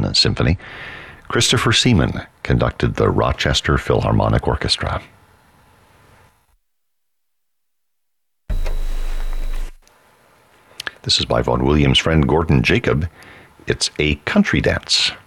Berlin Symphony. Christopher Seaman conducted the Rochester Philharmonic Orchestra. This is by Vaughan Williams' friend Gordon Jacob. It's A Country Dance.